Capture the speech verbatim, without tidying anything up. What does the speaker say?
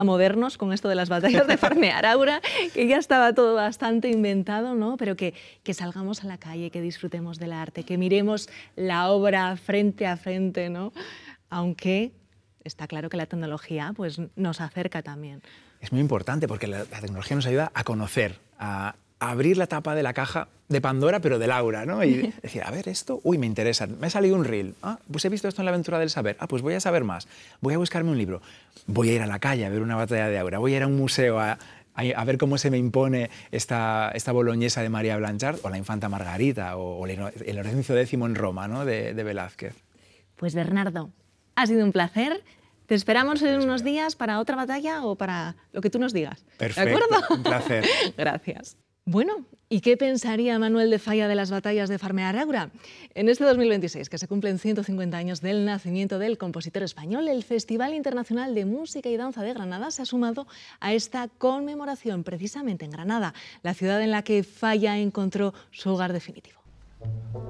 modernos con esto de las batallas de Farmear-Aura, que ya estaba todo bastante inventado, ¿no? Pero que, que salgamos a la calle, que disfrutemos del arte, que miremos la obra frente a frente, ¿no? Aunque está claro que la tecnología pues, nos acerca también. Es muy importante porque la, la tecnología nos ayuda a conocer, a, a abrir la tapa de la caja de Pandora, pero del Aura, ¿no? Y decir, a ver, esto, uy, me interesa, me ha salido un reel, ah, pues he visto esto en la aventura del saber, ah, pues voy a saber más, voy a buscarme un libro, voy a ir a la calle a ver una batalla de Aura, voy a ir a un museo a, a, a ver cómo se me impone esta, esta boloñesa de María Blanchard, o la infanta Margarita, o, o el Lorenzo décimo en Roma, ¿no? de, de Velázquez. Pues Bernardo, ha sido un placer. Te esperamos en unos días para otra batalla o para lo que tú nos digas. Perfecto, ¿De acuerdo? un placer. Gracias. Bueno, ¿y qué pensaría Manuel de Falla de las batallas de Farmear-Aura? En este dos mil veintiséis, que se cumplen ciento cincuenta años del nacimiento del compositor español, el Festival Internacional de Música y Danza de Granada se ha sumado a esta conmemoración precisamente en Granada, la ciudad en la que Falla encontró su hogar definitivo.